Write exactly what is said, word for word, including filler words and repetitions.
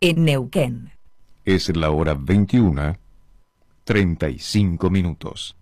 en Neuquén. Es la hora veintiuna, treinta y cinco minutos.